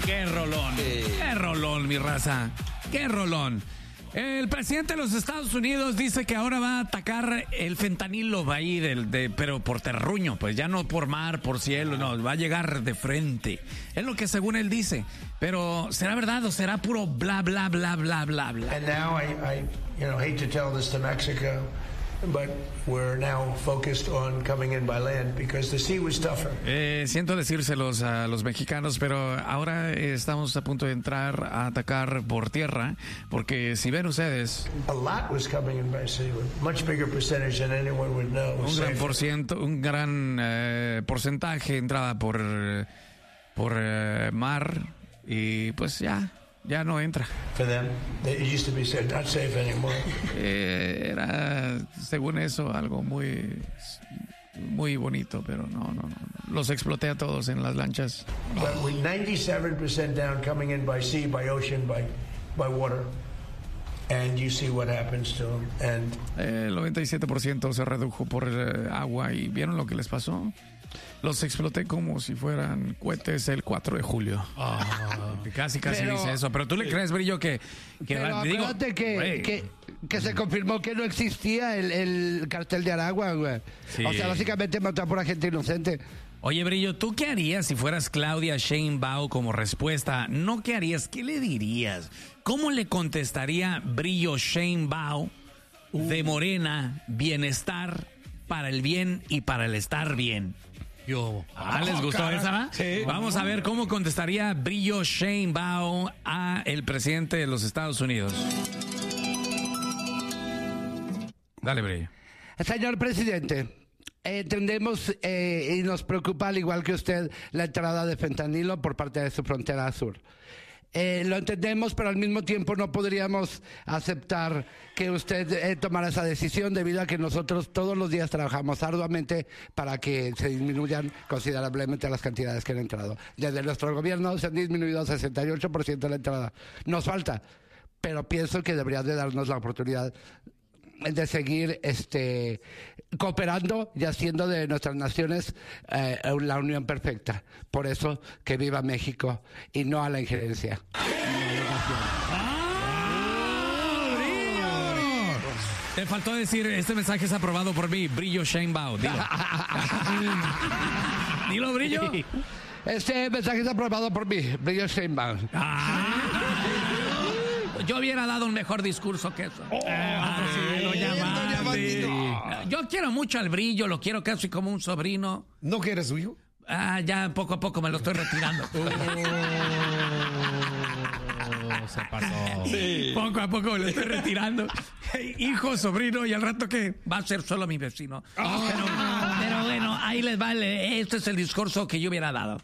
Qué rolón. Qué rolón, mi raza. Qué rolón. El presidente de los Estados Unidos dice que ahora va a atacar el fentanilo ahí, pero por terruño, pues ya no por mar, por cielo, no, va a llegar de frente. Es lo que según él dice. Pero, ¿será verdad o será puro bla, bla, bla, bla, bla, bla? And now I hate to tell this to Mexico, but we're now focused on coming in by land because the sea was tougher. Siento decírselos a los mexicanos, pero ahora estamos a punto de entrar a atacar por tierra, porque si ven ustedes, A lot was coming in by sea, a much bigger percentage than anyone would know. un gran porcentaje entraba por mar y pues ya no entra. For them, it used to be said not safe anymore. Era, según eso, algo muy bonito, pero no. Los exploté a todos en las lanchas. But we're 97% down coming in by sea, by ocean, by water. And you see what happens to them. And El 97% se redujo por agua y ¿vieron lo que les pasó? Los exploté como si fueran cohetes el 4 de julio. Casi Pero- dice eso. Pero tú le crees, Brillo, que Pero acuérdate güey, que se confirmó que no existía el cartel de Aragua, güey. Sí. O sea, básicamente mató a pura gente inocente. Oye, Brillo, ¿tú qué harías si fueras Claudia Sheinbaum como respuesta? No, ¿qué harías? ¿Qué le dirías? ¿Cómo le contestaría Brillo Sheinbaum de Morena, bienestar para el bien y para el estar bien? ¿Les gustó esa, va? Sí. Vamos a ver cómo contestaría Brillo Sheinbaum a el presidente de los Estados Unidos. Dale, Brillo. Señor presidente, entendemos y nos preocupa, al igual que usted, la entrada de fentanilo por parte de su frontera sur. Lo entendemos, pero al mismo tiempo no podríamos aceptar que usted tomara esa decisión debido a que nosotros todos los días trabajamos arduamente para que se disminuyan considerablemente las cantidades que han entrado. Desde nuestro gobierno se han disminuido 68% la entrada. Nos falta, pero pienso que debería de darnos la oportunidad de seguir cooperando y haciendo de nuestras naciones la unión perfecta. Por eso, que viva México y no a la injerencia. Te faltó decir, este mensaje es aprobado por mí, Brillo Sheinbaum. Dilo. Dilo, Brillo. Este mensaje es aprobado por mí, Brillo Sheinbaum. Yo hubiera dado un mejor discurso que eso. Lo llamaste. Yo quiero mucho al Brillo, lo quiero casi como un sobrino. ¿No que eres su hijo? Ya poco a poco me lo estoy retirando. Se pasó. Sí. Poco a poco me lo estoy retirando. Hijo, sobrino, y al rato que va a ser solo mi vecino. Pero bueno, ahí les vale. Este es el discurso que yo hubiera dado.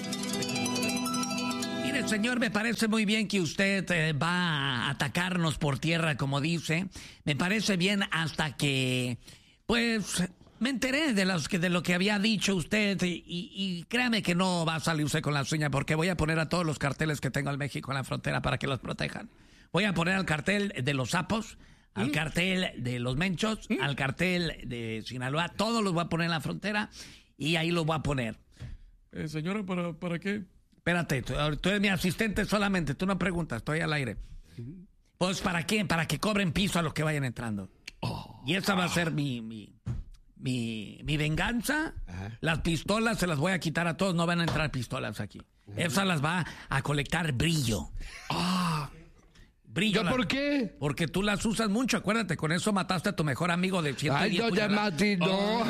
Mire, señor, me parece muy bien que usted va a atacarnos por tierra, como dice. Me parece bien hasta que, pues, me enteré de lo que había dicho usted y créame que no va a salir usted con la suya porque voy a poner a todos los carteles que tengo en México en la frontera para que los protejan. Voy a poner al cartel de los sapos, al cartel de los menchos, al cartel de Sinaloa, todos los voy a poner en la frontera y ahí los voy a poner. Señora, ¿para qué? Espérate, tú eres mi asistente solamente, tú no preguntas, estoy al aire. Pues, ¿para qué? Para que cobren piso a los que vayan entrando. Y esa va a ser mi venganza. Las pistolas se las voy a quitar a todos, no van a entrar pistolas aquí. Esas las va a colectar Brillo. Brillo. ¿Por qué? Porque tú las usas mucho, acuérdate, con eso mataste a tu mejor amigo de 110 Ay, doña puñaladas. Mati, no.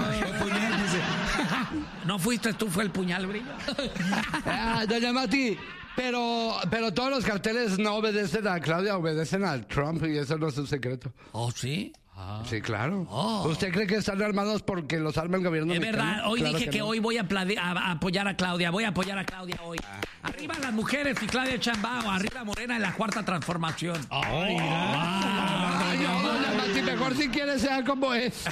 ¿No fuiste tú, fue el puñal, Brillo? Doña Mati, pero todos los carteles no obedecen a Claudia, obedecen al Trump y eso no es un secreto. ¿Oh, sí? Sí, claro. Oh. ¿Usted cree que están armados porque los arma el gobierno Es mexicano? verdad, hoy Claro dije que no. hoy voy a apoyar a Claudia, voy a apoyar a Claudia hoy. Arriba las mujeres y Claudia Sheinbaum, arriba Morena en la cuarta transformación. Ay, no, doña Mati, mejor si quiere sea como es.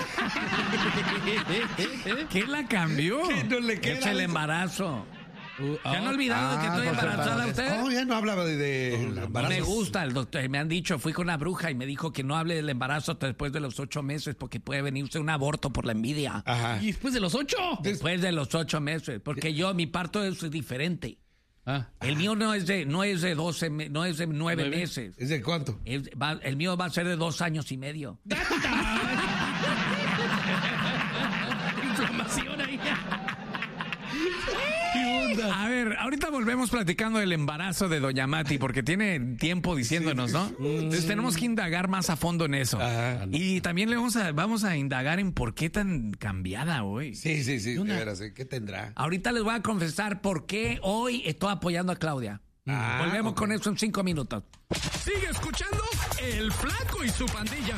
¿Qué la cambió? ¿Qué no le queda Es el eso? embarazo. ¿Ya han olvidado de que estoy por embarazada separado. usted? Ya no hablaba de No embarazos. me gusta, el doctor, me han dicho, fui con una bruja y me dijo que no hable del embarazo después de los 8 meses porque puede venirse un aborto por la envidia. Ajá. ¿Y después de los 8? Después de los 8 meses, porque mi parto es diferente. El mío no es de 12, no es de 9 meses. ¿Es de cuánto? El mío va a ser de 2 años y medio. Inflamación ahí. A ver, ahorita volvemos platicando del embarazo de Doña Mati, porque tiene tiempo diciéndonos, ¿no? Entonces tenemos que indagar más a fondo en eso. Ajá. Y también vamos a indagar en por qué tan cambiada hoy. Sí, de veras, ¿qué tendrá? Ahorita les voy a confesar por qué hoy estoy apoyando a Claudia. Volvemos con eso en 5 minutos. Sigue escuchando El Flaco y su pandilla.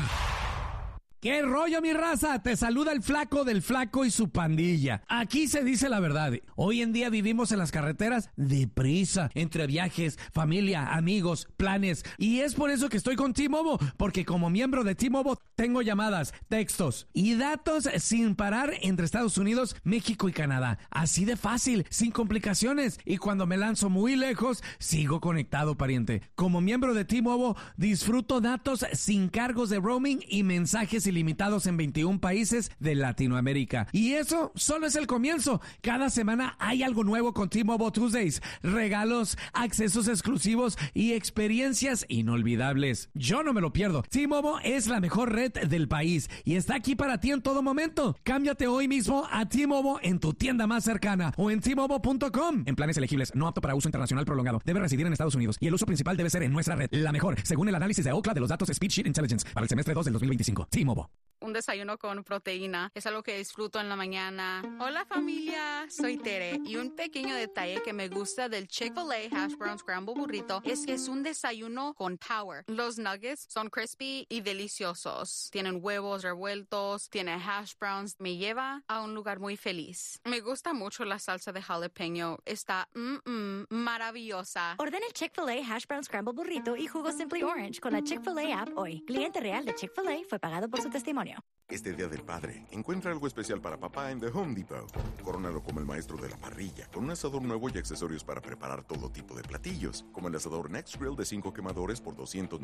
¿Qué rollo, mi raza? Te saluda el Flaco del Flaco y su pandilla. Aquí se dice la verdad. Hoy en día vivimos en las carreteras deprisa, entre viajes, familia, amigos, planes. Y es por eso que estoy con T-Mobile, porque como miembro de T-Mobile tengo llamadas, textos y datos sin parar entre Estados Unidos, México y Canadá. Así de fácil, sin complicaciones. Y cuando me lanzo muy lejos, sigo conectado, pariente. Como miembro de T-Mobile, disfruto datos sin cargos de roaming y mensajes ilimitados en 21 países de Latinoamérica. Y eso solo es el comienzo. Cada semana hay algo nuevo con T-Mobile Tuesdays. Regalos, accesos exclusivos y experiencias inolvidables. Yo no me lo pierdo. T-Mobile es la mejor red del país y está aquí para ti en todo momento. Cámbiate hoy mismo a T-Mobile en tu tienda más cercana o en T-Mobile.com. En planes elegibles, no apto para uso internacional prolongado. Debe residir en Estados Unidos y el uso principal debe ser en nuestra red. La mejor, según el análisis de Ookla de los datos Speedsheet Intelligence para el semestre 2 del 2025. T-Mobile. Un desayuno con proteína es algo que disfruto en la mañana. Hola familia, soy Tere y un pequeño detalle que me gusta del Chick-fil-A Hash Brown Scramble Burrito es que es un desayuno con power. Los nuggets son crispy y deliciosos. Tienen huevos revueltos, tiene hash browns. Me lleva a un lugar muy feliz. Me gusta mucho la salsa de jalapeño. Está maravillosa. Ordena el Chick-fil-A Hash Brown Scramble Burrito y jugo Simply Orange con la Chick-fil-A app hoy. Cliente real de Chick-fil-A fue pagado por su testimonio. Este Día del Padre, encuentra algo especial para papá en The Home Depot. Corónalo como el maestro de la parrilla, con un asador nuevo y accesorios para preparar todo tipo de platillos, como el asador Next Grill de 5 quemadores por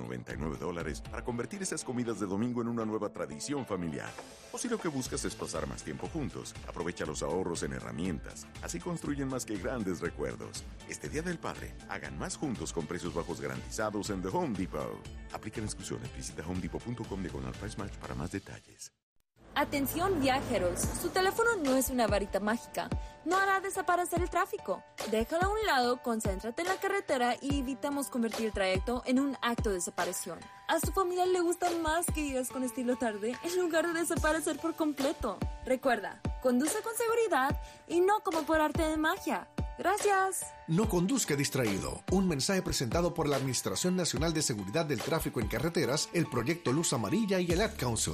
$299 para convertir esas comidas de domingo en una nueva tradición familiar. O si lo que buscas es pasar más tiempo juntos, aprovecha los ahorros en herramientas. Así construyen más que grandes recuerdos. Este Día del Padre, hagan más juntos con precios bajos garantizados en The Home Depot. Aplican exclusiones. Visita homedepot.com/price match para más detalles. Atención viajeros, su teléfono no es una varita mágica, no hará desaparecer el tráfico. Déjalo a un lado, concéntrate en la carretera y evitamos convertir el trayecto en un acto de desaparición. A su familia le gusta más que vivas con estilo tarde en lugar de desaparecer por completo. Recuerda, conduce con seguridad y no como por arte de magia. Gracias. No conduzca distraído. Un mensaje presentado por la Administración Nacional de Seguridad del Tráfico en Carreteras, el Proyecto Luz Amarilla y el Ad Council.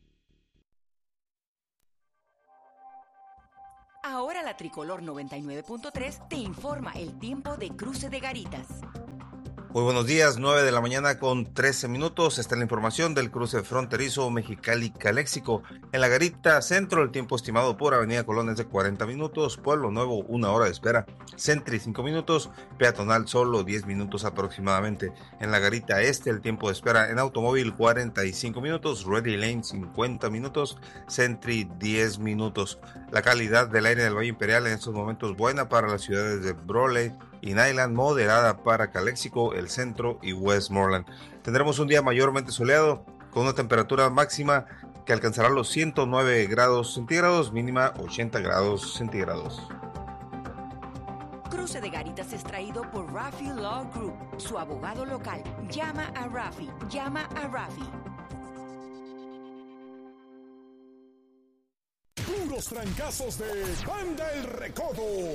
Ahora la Tricolor 99.3 te informa el tiempo de Cruce de Garitas. Muy buenos días, 9 de la mañana con 13 minutos. Esta es la información del cruce fronterizo Mexicali-Caléxico. En la Garita Centro, el tiempo estimado por Avenida Colón es de 40 minutos. Pueblo Nuevo, 1 hora de espera. Sentry, 5 minutos. Peatonal, solo 10 minutos aproximadamente. En la Garita Este, el tiempo de espera en automóvil, 45 minutos. Ready Lane, 50 minutos. Sentry, 10 minutos. La calidad del aire del Valle Imperial en estos momentos buena para las ciudades de Brawley y Nyland, moderada para Caléxico, el centro y Westmoreland. Tendremos un día mayormente soleado con una temperatura máxima que alcanzará los 109 grados centígrados, mínima 80 grados centígrados. Cruce de Garitas es traído por Rafi Law Group, su abogado local. Llama a Rafi, llama a Rafi. Puros trancazos de Banda El Recodo.